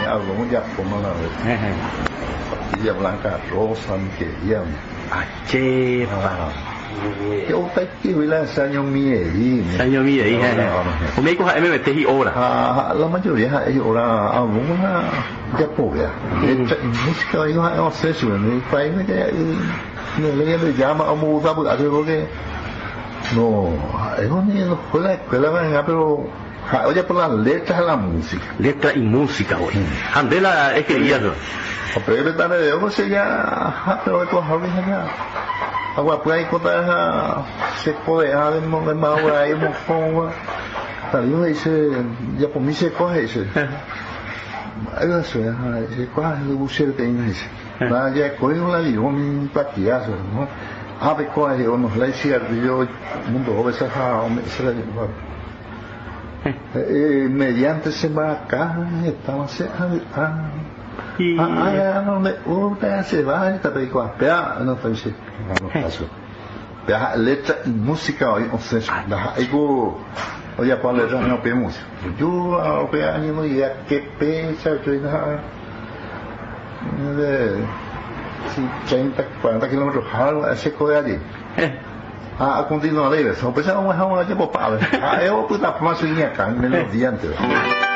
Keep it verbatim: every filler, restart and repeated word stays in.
algo ya como la pastilla blanca rosa que ya ache pa yo te quiero ir a Saño Mieri Saño Mieri o me coja me mete ora ah la mayoría es ora alguna ya pobre música yo no sé si me país me no le llama a muda porque no es un fue la escuela venga pero oye por las letras de la música letra y música hoy Andela es que ya no pero está de algo se ya pero esto es ya agua pues ahí contra se puede a de más agua ahí un poco tal vez dice ya por mí se coge ese algo así se coge el buceo de ese nada ya coge una y un platillazo no a ver coge unos le decía yo mundo joven se ha se le eh, mediante se va acá estaba se ah ah no me gusta se va esta película pero no pensé no pasó pero letra y música hoy o sea algo oye para letra no pedimos yo a ver año no ya que pesa yo nada de treinta cuarenta kilómetros algo ese coge allí a continuar a ver, so, pues vamos a dejar un año para ver. Ah, yo puta más venía acá en los días antes.